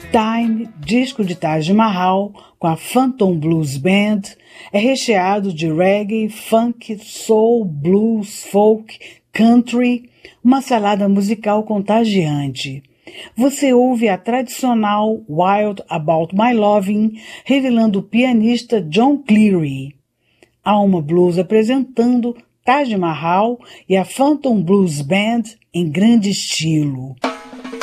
Time, disco de Taj Mahal, com a Phantom Blues Band, é recheado de reggae, funk, soul, blues, folk, country, uma salada musical contagiante. Você ouve a tradicional Wild About My Lovin', revelando o pianista John Cleary. Alma Blues apresentando Taj Mahal e a Phantom Blues Band em grande estilo.